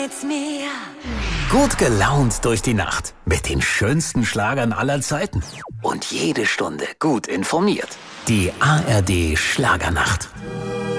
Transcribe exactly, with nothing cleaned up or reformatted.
It's me. Gut gelaunt durch die Nacht mit den schönsten Schlagern aller Zeiten. Und jede Stunde gut informiert. Die A R D Schlagernacht.